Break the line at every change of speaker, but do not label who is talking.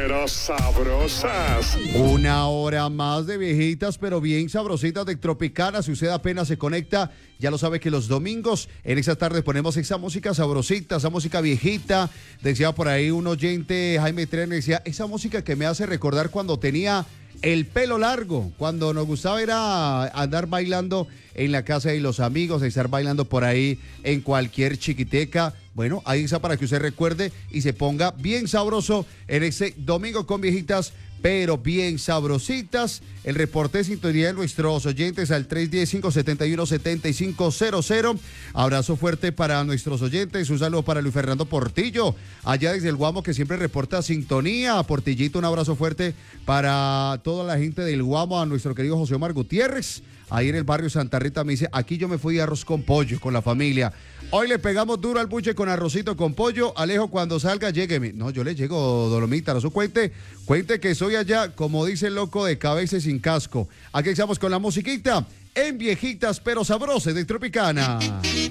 pero sabrosas.
Una hora más de viejitas, pero bien sabrositas de Tropicana. Si usted apenas se conecta, ya lo sabe que los domingos en esa tarde ponemos esa música sabrosita, esa música viejita. Decía por ahí un oyente, Jaime Tren, decía, esa música que me hace recordar cuando tenía el pelo largo, cuando nos gustaba era andar bailando en la casa de los amigos, estar bailando por ahí en cualquier chiquiteca. Bueno, ahí está para que usted recuerde y se ponga bien sabroso en ese domingo con viejitas, pero bien sabrositas. El reporte de sintonía de nuestros oyentes al 310-571-7500. Abrazo fuerte para nuestros oyentes. Un saludo para Luis Fernando Portillo, allá desde el Guamo, que siempre reporta sintonía. Portillito, un abrazo fuerte para toda la gente del Guamo, a nuestro querido José Omar Gutiérrez. Ahí en el barrio Santa Rita me dice, aquí yo me fui de arroz con pollo con la familia. Hoy le pegamos duro al buche con arrocito con pollo. Alejo, cuando salga, llégueme. No, yo le llego, Dolomita, no se cuente que soy allá, como dice el loco, de cabeza y sin casco. Aquí estamos con la musiquita en viejitas pero sabrosas de Tropicana.